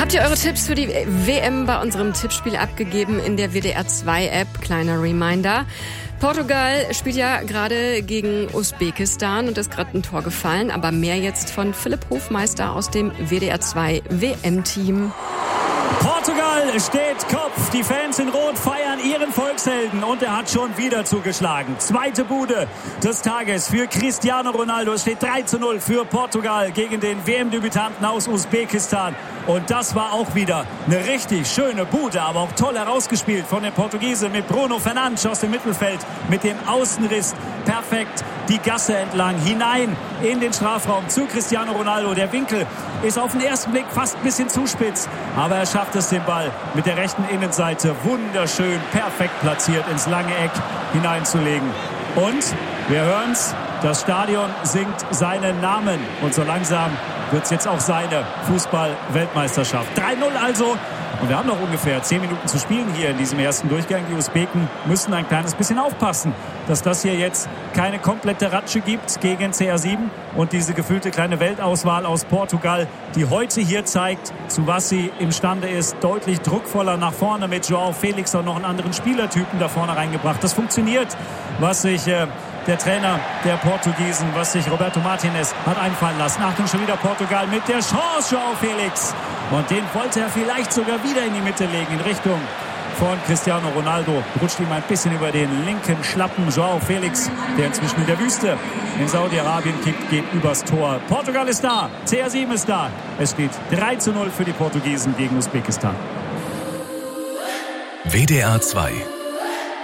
Habt ihr eure Tipps für die WM bei unserem Tippspiel abgegeben in der WDR 2 App? Kleiner Reminder. Portugal spielt ja gerade gegen Usbekistan und ist gerade ein Tor gefallen. Aber mehr jetzt von Philipp Hofmeister aus dem WDR 2 WM-Team. Portugal steht Kopf. Die Fans in Rot feiern ihren Volkshelden und er hat schon wieder zugeschlagen. Zweite Bude des Tages für Cristiano Ronaldo. Es steht 3:0 für Portugal gegen den WM-Debütanten aus Usbekistan. Und das war auch wieder eine richtig schöne Bude, aber auch toll herausgespielt von den Portugiesen mit Bruno Fernandes aus dem Mittelfeld mit dem Außenriss perfekt die Gasse entlang hinein in den Strafraum zu Cristiano Ronaldo. Der Winkel ist auf den ersten Blick fast ein bisschen zu spitz, aber er schafft es, den Ball mit der rechten Innenseite wunderschön perfekt platziert ins lange Eck hineinzulegen. Und wir hören's, das Stadion singt seinen Namen und so langsam wird es jetzt auch seine Fußball-Weltmeisterschaft. 3:0 also. Und wir haben noch ungefähr 10 Minuten zu spielen hier in diesem ersten Durchgang. Die Usbeken müssen ein kleines bisschen aufpassen, dass das hier jetzt keine komplette Ratsche gibt gegen CR7 und diese gefühlte kleine Weltauswahl aus Portugal, die heute hier zeigt, zu was sie imstande ist. Deutlich druckvoller nach vorne mit João Felix und noch einen anderen Spielertypen da vorne reingebracht. Das funktioniert, was sich der Trainer der Portugiesen, was sich Roberto Martinez hat einfallen lassen. Achtung, schon wieder Portugal mit der Chance, João Felix. Und den wollte er vielleicht sogar wieder in die Mitte legen, in Richtung von Cristiano Ronaldo. Rutscht ihm ein bisschen über den linken Schlappen. João Felix, der inzwischen in der Wüste in Saudi-Arabien kickt, geht übers Tor. Portugal ist da, CR7 ist da. Es steht 3:0 für die Portugiesen gegen Usbekistan. WDR 2